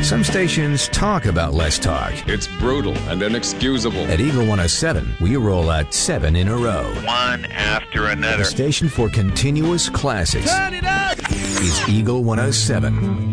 Some stations talk about less talk. It's brutal and inexcusable. At Eagle 107, we roll out 7 in a row. One after another. The station for continuous classics. Turn it up! Is Eagle 107.